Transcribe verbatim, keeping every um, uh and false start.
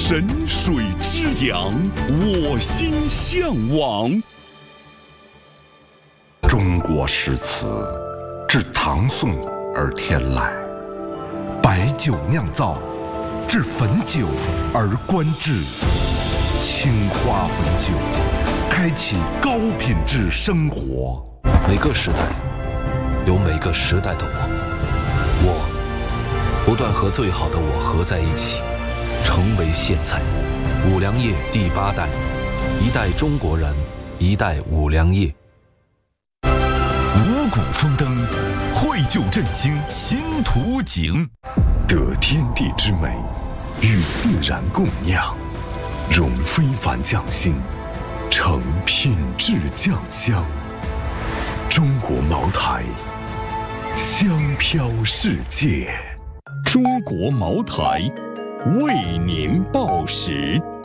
神水之阳，我心向往。 中国诗词自唐宋而天来，白酒酿造，至汾酒而观之。青花汾酒，开启高品质生活。 每个时代有每个时代的我，我不断和最好的我合在一起，成为现在。五粮液第八代，一代中国人，一代五粮液。 五谷丰登，绘就振兴新图景。 得天地之美，与自然共酿，融非凡匠心，成品质酱香。中国茅台，香飘世界。 中国茅台，为您报时。